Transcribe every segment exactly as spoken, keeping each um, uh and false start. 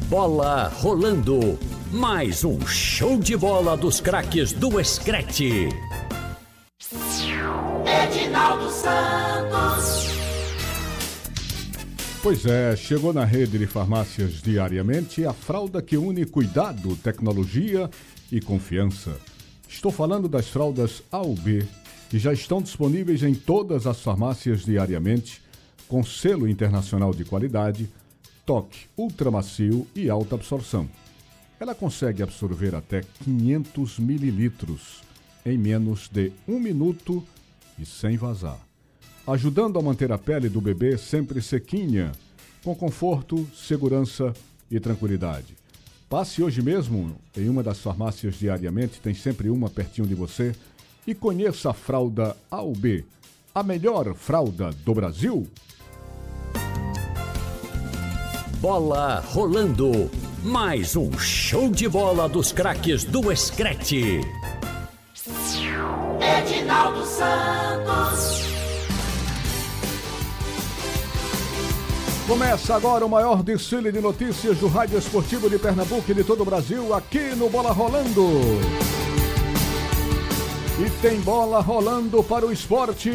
Bola rolando. Mais um show de bola dos craques do Screte. Edinaldo Santos. Pois é, chegou na rede de farmácias diariamente a fralda que une cuidado, tecnologia e confiança. Estou falando das fraldas A U B, que já estão disponíveis em todas as farmácias diariamente, com selo internacional de qualidade, toque ultramacio e alta absorção. Ela consegue absorver até quinhentos mililitros em menos de um minuto e sem vazar, ajudando a manter a pele do bebê sempre sequinha, com conforto, segurança e tranquilidade. Passe hoje mesmo em uma das farmácias diariamente, tem sempre uma pertinho de você, e conheça a fralda A U B, a melhor fralda do Brasil. Bola rolando. Mais um show de bola dos craques do Screte. Edinaldo Santos. Começa agora o maior desfile de notícias do Rádio Esportivo de Pernambuco e de todo o Brasil, aqui no Bola Rolando. E tem bola rolando para o esporte.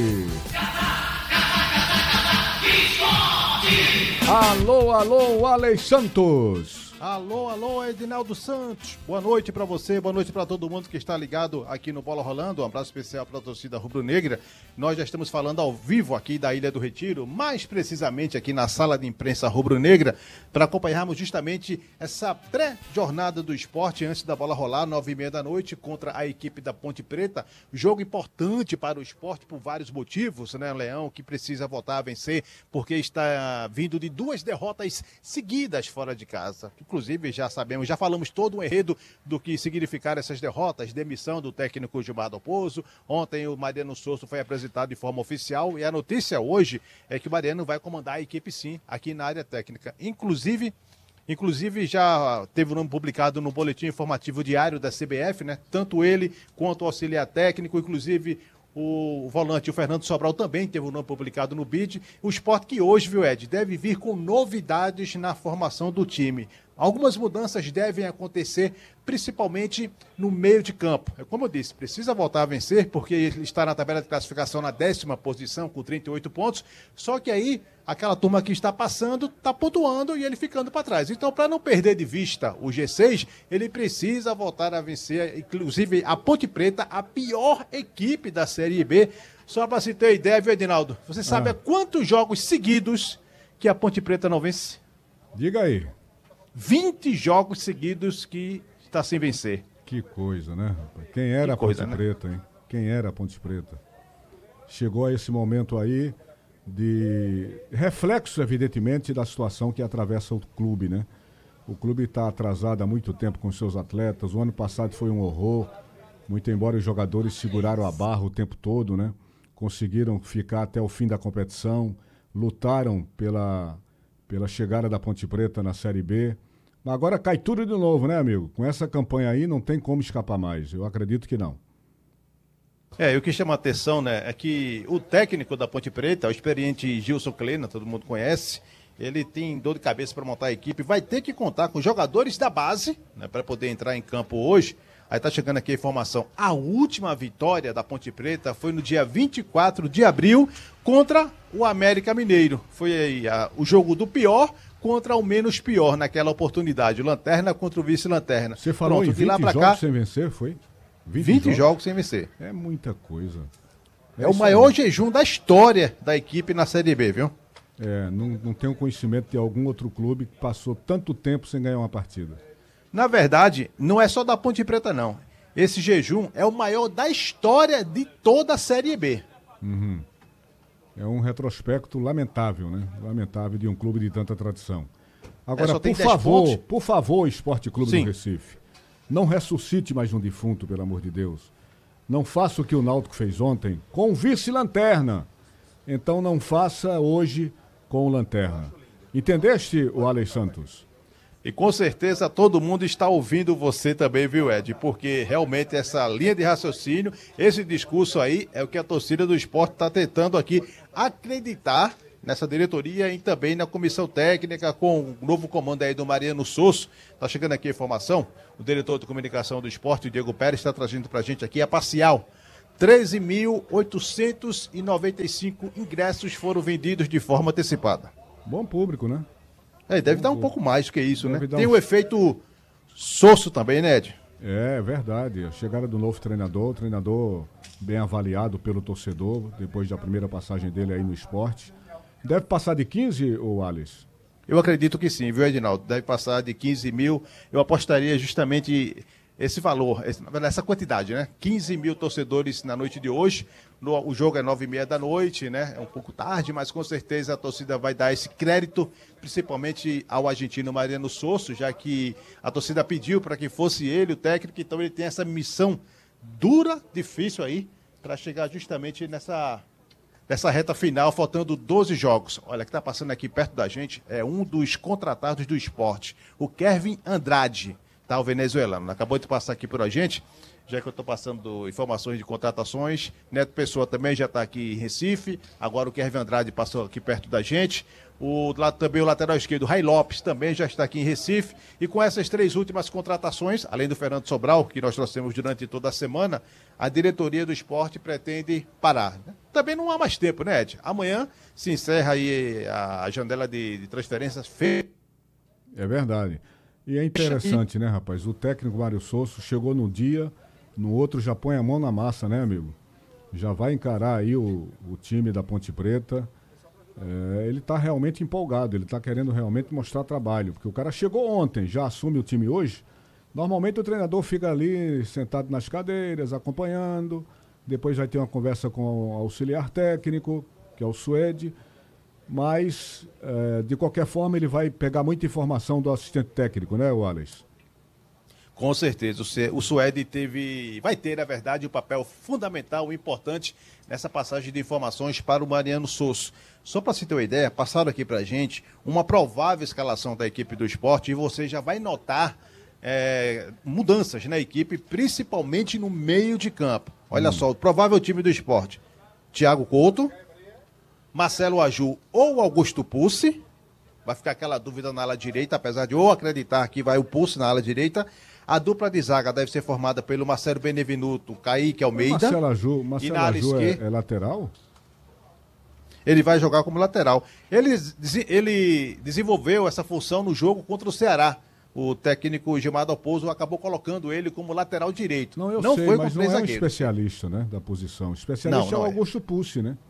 Alô, alô, Alex Santos. Alô, alô, Edinaldo Santos. Boa noite pra você, boa noite pra todo mundo que está ligado aqui no Bola Rolando. Um abraço especial pra torcida rubro-negra. Nós já estamos falando ao vivo aqui da Ilha do Retiro, mais precisamente aqui na sala de imprensa rubro-negra, para acompanharmos justamente essa pré-jornada do esporte antes da bola rolar, nove e meia da noite, contra a equipe da Ponte Preta. Jogo importante para o esporte por vários motivos, né, Leão, que precisa voltar a vencer, porque está vindo de duas derrotas seguidas fora de casa. Inclusive, já sabemos, já falamos todo o enredo do que significaram essas derrotas, demissão do técnico Gilmar Dalpozo. Ontem o Mariano Souza foi apresentado de forma oficial e a notícia hoje é que o Mariano vai comandar a equipe sim, aqui na área técnica. Inclusive, inclusive já teve o nome publicado no boletim informativo diário da C B F, né? Tanto ele quanto o auxiliar técnico, inclusive o volante, o Fernando Sobral, também teve o nome publicado no B I D. O Sport que hoje, viu, Ed, deve vir com novidades na formação do time. Algumas mudanças devem acontecer, principalmente no meio de campo. Como eu disse, precisa voltar a vencer, porque ele está na tabela de classificação na décima posição, com trinta e oito pontos. Só que aí, aquela turma que está passando, está pontuando e ele ficando para trás. Então, para não perder de vista o G seis, ele precisa voltar a vencer, inclusive a Ponte Preta, a pior equipe da Série B. Só para se ter ideia, viu, Edinaldo? Você sabe Ah. há quantos jogos seguidos que a Ponte Preta não vence? Diga aí. vinte jogos seguidos que está sem vencer. Que coisa, né, rapaz? Quem era Que a coisa, Ponte né? Preta, hein? Quem era a Ponte Preta? Chegou a esse momento aí de reflexo, evidentemente, da situação que atravessa o clube, né? O clube está atrasado há muito tempo com seus atletas. O ano passado foi um horror. Muito embora os jogadores seguraram a barra o tempo todo, né? Conseguiram ficar até o fim da competição, lutaram pela, pela chegada da Ponte Preta na Série B. Agora cai tudo de novo, né, amigo? Com essa campanha aí não tem como escapar mais. Eu acredito que não. É, e o que chama a atenção, né, é que o técnico da Ponte Preta, o experiente Gilson Kleina, todo mundo conhece, ele tem dor de cabeça para montar a equipe, vai ter que contar com jogadores da base, né, para poder entrar em campo hoje. Aí tá chegando aqui a informação, a última vitória da Ponte Preta foi no dia vinte e quatro de abril contra o América Mineiro. Foi aí a, o jogo do pior contra o menos pior naquela oportunidade, o Lanterna contra o vice-Lanterna. Você falou Pronto, em de lá vinte pra jogos cá, sem vencer, foi? vinte jogos? jogos sem vencer. É muita coisa. É, é o isso maior aí. jejum da história da equipe na Série B, viu? É, não, não tenho conhecimento de algum outro clube que passou tanto tempo sem ganhar uma partida. Na verdade, não é só da Ponte Preta, não. Esse jejum é o maior da história de toda a Série B. Uhum. É um retrospecto lamentável, né? Lamentável de um clube de tanta tradição. Agora, É, só tem por dez favor, pontos. por favor, Esporte Clube Sim. do Recife, não ressuscite mais um defunto, pelo amor de Deus. Não faça o que o Náutico fez ontem com o vice-lanterna. Então não faça hoje com o Lanterna. Entendeste, o Alex Santos? E com certeza todo mundo está ouvindo você também, viu, Ed? Porque realmente essa linha de raciocínio, esse discurso aí é o que a torcida do esporte está tentando aqui acreditar nessa diretoria e também na comissão técnica com o novo comando aí do Mariano Sosso. Tá chegando aqui a informação, o diretor de comunicação do esporte, o Diego Pérez, está trazendo pra gente aqui a parcial. treze mil oitocentos e noventa e cinco ingressos foram vendidos de forma antecipada. Bom público, né? É, deve Bom dar um público. pouco mais do que isso, deve né? Tem um... o efeito Sosso também, né, Ed? É, verdade. A chegada do novo treinador, treinador bem avaliado pelo torcedor, depois da primeira passagem dele aí no esporte. Deve passar de quinze, ou Alice? Eu acredito que sim, viu, Edinaldo? Deve passar de quinze mil. Eu apostaria justamente esse valor, essa quantidade, né? quinze mil torcedores na noite de hoje. No, o jogo é nove e meia da noite, né? É um pouco tarde, mas com certeza a torcida vai dar esse crédito, principalmente ao argentino Mariano Sosso, já que a torcida pediu para que fosse ele o técnico, então ele tem essa missão dura, difícil aí, para chegar justamente nessa, nessa reta final, faltando doze jogos. Olha, que está passando aqui perto da gente é um dos contratados do esporte, o Kevin Andrade. Tá, o venezuelano. Acabou de passar aqui por a gente, já que eu estou passando informações de contratações. Neto Pessoa também já está aqui em Recife. Agora o Kevin Andrade passou aqui perto da gente. O, lá, também o lateral esquerdo, Ray Lopes, também já está aqui em Recife. E com essas três últimas contratações, além do Fernando Sobral, que nós trouxemos durante toda a semana, a diretoria do esporte pretende parar. Também não há mais tempo, né, Ed? Amanhã se encerra aí a janela de, de transferências. Fe... É verdade. E é interessante, né, rapaz? O técnico Mário Sosso chegou num dia, no outro já põe a mão na massa, né, amigo? Já vai encarar aí o, o time da Ponte Preta. É, ele tá realmente empolgado, ele tá querendo realmente mostrar trabalho, porque o cara chegou ontem, já assume o time hoje. Normalmente o treinador fica ali sentado nas cadeiras, acompanhando, depois vai ter uma conversa com o auxiliar técnico, que é o Suede. Mas, é, de qualquer forma, ele vai pegar muita informação do assistente técnico, né, Wallace? Com certeza. O Suede teve, vai ter, na verdade, um papel fundamental e importante nessa passagem de informações para o Mariano Sosso. Só para se ter uma ideia, passaram aqui para a gente uma provável escalação da equipe do esporte e você já vai notar é, mudanças na equipe, principalmente no meio de campo. Olha hum. só, o provável time do esporte. Thiago Couto, Marcelo Aju ou Augusto Pucci, vai ficar aquela dúvida na ala direita, apesar de eu acreditar que vai o Pucci na ala direita. A dupla de zaga deve ser formada pelo Marcelo Benevenuto, Kaique Almeida. Marcelo Aju, Marcelo Aju é, é lateral? Ele vai jogar como lateral. Ele, ele desenvolveu essa função no jogo contra o Ceará. O técnico Gilmar Dalpozo acabou colocando ele como lateral direito. Não, eu não sei, foi mas não é um zagueiro. especialista, né, da posição. O especialista não, não é o Augusto é. Pucci, né?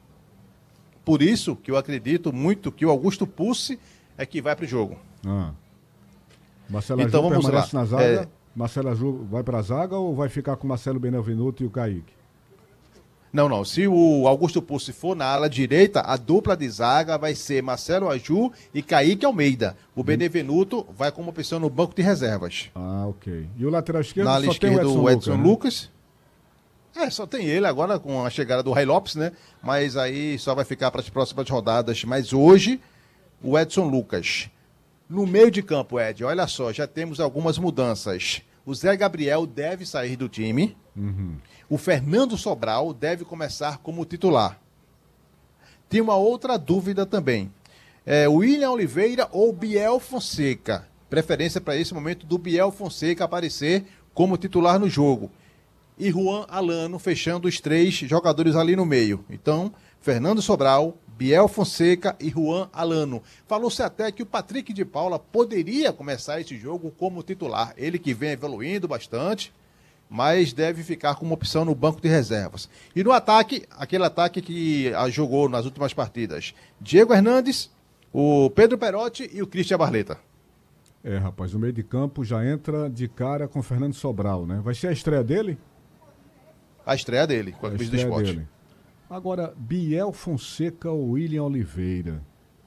Por isso que eu acredito muito que o Augusto Pucci é que vai para o jogo. Ah. Marcelo então Aju vamos permanece lá. na zaga. É... Marcelo Aju vai para a zaga ou vai ficar com Marcelo Benevenuto e o Kaique? Não, não. Se o Augusto Pucci for na ala direita, a dupla de zaga vai ser Marcelo Aju e Kaique Almeida. O hum. Benevenuto vai como opção no banco de reservas. Ah, ok. E o lateral esquerdo na só ala tem o esquerda, Edson, o Edson Lucas, Lucas. Né? É, só tem ele agora com a chegada do Ray Lopes, né? Mas aí só vai ficar para as próximas rodadas. Mas hoje, o Edson Lucas. No meio de campo, Ed, olha só, já temos algumas mudanças. O Zé Gabriel deve sair do time. Uhum. O Fernando Sobral deve começar como titular. Tem uma outra dúvida também. É, William Oliveira ou Biel Fonseca? Preferência para esse momento do Biel Fonseca aparecer como titular no jogo. E Juan Alano fechando os três jogadores ali no meio. Então, Fernando Sobral, Biel Fonseca e Juan Alano. Falou-se até que o Patrick de Paula poderia começar esse jogo como titular. Ele que vem evoluindo bastante, mas deve ficar como opção no banco de reservas. E no ataque, aquele ataque que a jogou nas últimas partidas. Diego Hernandes, o Pedro Perotti e o Christian Barleta. É, rapaz, o meio de campo já entra de cara com o Fernando Sobral, né? Vai ser a estreia dele? A estreia dele, com a camisa do esporte. Dele. Agora, Biel Fonseca ou William Oliveira?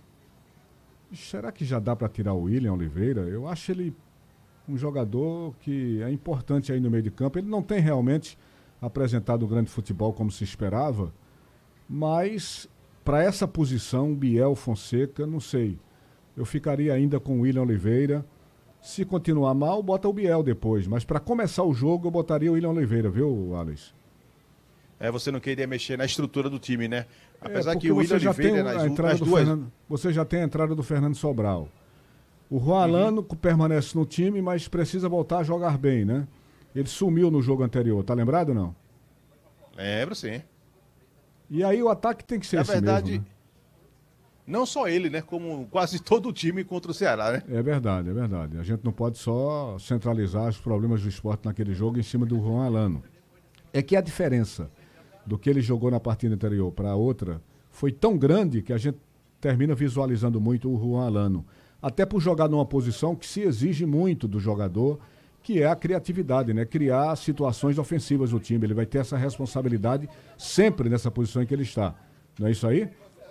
Será que já dá para tirar o William Oliveira? Eu acho ele um jogador que é importante aí no meio de campo. Ele não tem realmente apresentado um grande futebol como se esperava, mas para essa posição, Biel Fonseca, não sei. Eu ficaria ainda com o William Oliveira. Se continuar mal, bota o Biel depois. Mas para começar o jogo, eu botaria o William Oliveira, viu, Alex? é, você não queria mexer na estrutura do time, né? Apesar é, que o William Oliveira, nas, nas, a entrada nas do duas... Fernando, você já tem a entrada do Fernando Sobral. O Juan Alano uhum. permanece no time, mas precisa voltar a jogar bem, né? Ele sumiu no jogo anterior, tá lembrado ou não? Lembro, sim. E aí o ataque tem que ser Na esse verdade, mesmo, né? Não só ele, né? Como quase todo o time contra o Ceará, né? É verdade, é verdade. A gente não pode só centralizar os problemas do esporte naquele jogo em cima do Juan Alano. É que a diferença do que ele jogou na partida anterior para a outra foi tão grande que a gente termina visualizando muito o Juan Alano. Até por jogar numa posição que se exige muito do jogador, que é a criatividade, né? Criar situações ofensivas no time. Ele vai ter essa responsabilidade sempre nessa posição em que ele está. Não é isso aí?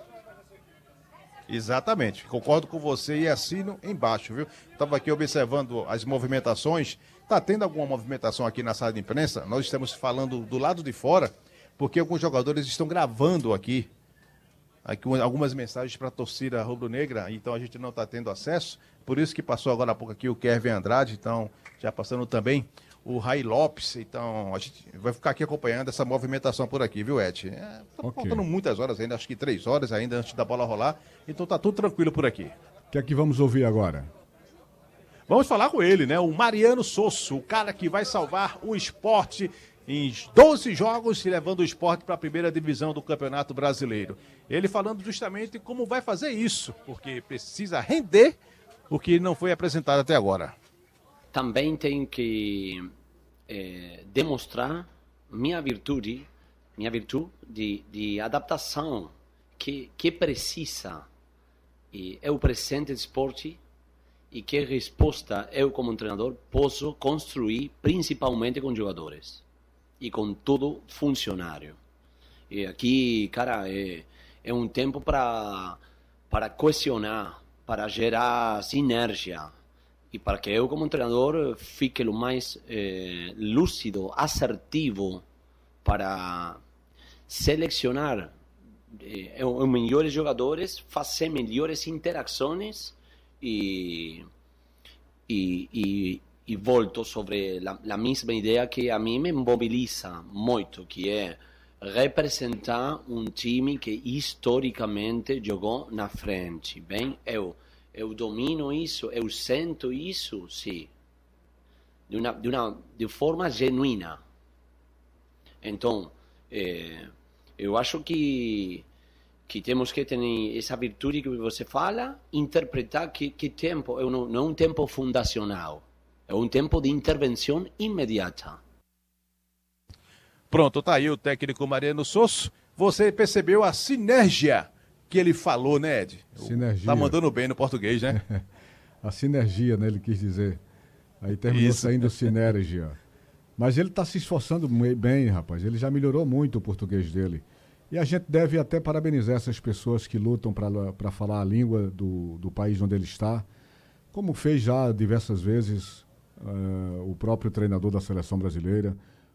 Exatamente. Concordo com você e assino embaixo, viu? Estava aqui observando as movimentações. Está tendo alguma movimentação aqui na sala de imprensa? Nós estamos falando do lado de fora, porque alguns jogadores estão gravando aqui, aqui algumas mensagens para a torcida rubro-negra, então a gente não está tendo acesso. Por isso que passou agora há pouco aqui o Kevin Andrade, então já passando também o Rai Lopes. Então a gente vai ficar aqui acompanhando essa movimentação por aqui, viu, Ed? É, tá okay. Faltando muitas horas ainda, acho que três horas ainda antes da bola rolar, então tá tudo tranquilo por aqui. O que é que vamos ouvir agora? Vamos falar com ele, né? O Mariano Sosso, o cara que vai salvar o esporte em doze jogos, levando o esporte para a primeira divisão do Campeonato Brasileiro. Ele falando justamente como vai fazer isso, porque precisa render o que não foi apresentado até agora. Também tenho que é, demonstrar minha virtude, minha virtude de, de adaptação que, que precisa e é o presente esporte e que resposta eu como treinador posso construir principalmente com jogadores e com todo funcionário. E aqui, cara, é, é um tempo para para coesionar, para gerar sinergia e para que eu como treinador fique o mais eh, lúcido, assertivo para selecionar eh, os melhores jogadores, fazer melhores interações e e, e, e volto sobre a mesma ideia que a mim me mobiliza muito, que é representar um time que historicamente jogou na frente. Bem, eu Eu domino isso, eu sinto isso, sim, de uma, de uma de forma genuína. Então, é, eu acho que que temos que ter essa virtude que você fala, interpretar que, que tempo é não, não é um tempo fundacional, é um tempo de intervenção imediata. Pronto, tá aí o técnico Mariano Sosso. Você percebeu a sinergia que ele falou, né, Ed? Sinergia. Tá mandando bem no português, né? A sinergia, né, ele quis dizer. Aí terminou Isso. saindo sinergia. Mas ele tá se esforçando bem, rapaz. Ele já melhorou muito o português dele. E a gente deve até parabenizar essas pessoas que lutam para falar a língua do, do país onde ele está, como fez já diversas vezes uh, o próprio treinador da seleção brasileira,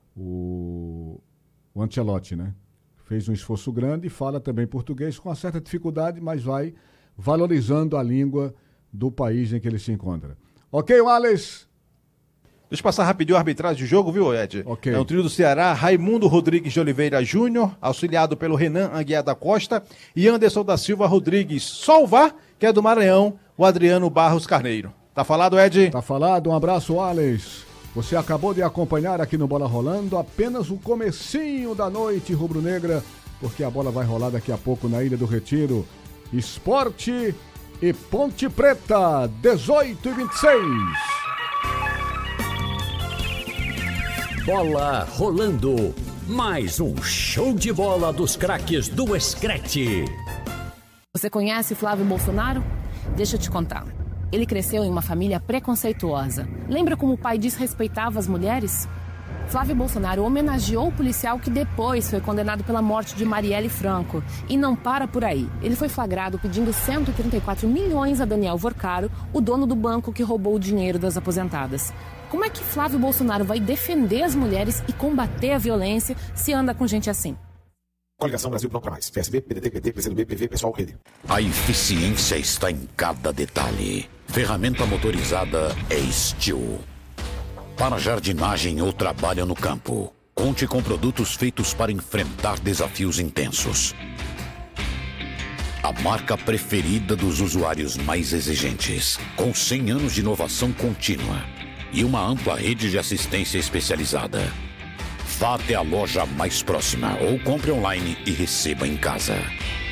o, o Ancelotti, né? Fez um esforço grande e fala também português com uma certa dificuldade, mas vai valorizando a língua do país em que ele se encontra. Ok, Wallace? Deixa eu passar rapidinho a arbitragem do jogo, viu, Ed? Okay. É um trio do Ceará, Raimundo Rodrigues de Oliveira Júnior, auxiliado pelo Renan Aguiar da Costa e Anderson da Silva Rodrigues. Só o V A R, que é do Maranhão, o Adriano Barros Carneiro. Tá falado, Ed? Tá falado, um abraço, Wallace. Você acabou de acompanhar aqui no Bola Rolando apenas o comecinho da noite rubro-negra, porque a bola vai rolar daqui a pouco na Ilha do Retiro. Esporte e Ponte Preta, dezoito e vinte e seis. Bola rolando. Mais um show de bola dos craques do Screte. Você conhece Flávio Bolsonaro? Deixa eu te contar. Ele cresceu em uma família preconceituosa. Lembra como o pai desrespeitava as mulheres? Flávio Bolsonaro homenageou o policial que depois foi condenado pela morte de Marielle Franco. E não para por aí. Ele foi flagrado pedindo cento e trinta e quatro milhões a Daniel Vorcaro, o dono do banco que roubou o dinheiro das aposentadas. Como é que Flávio Bolsonaro vai defender as mulheres e combater a violência se anda com gente assim? Coligação Brasil Pronto Pra Mais. P S B, P D T, P T, P C do B, P V, Pessoal, Rede. A eficiência está em cada detalhe. Ferramenta motorizada é Steel. Para jardinagem ou trabalho no campo. Conte com produtos feitos para enfrentar desafios intensos. A marca preferida dos usuários mais exigentes, com cem anos de inovação contínua e uma ampla rede de assistência especializada. Vá até a loja mais próxima ou compre online e receba em casa.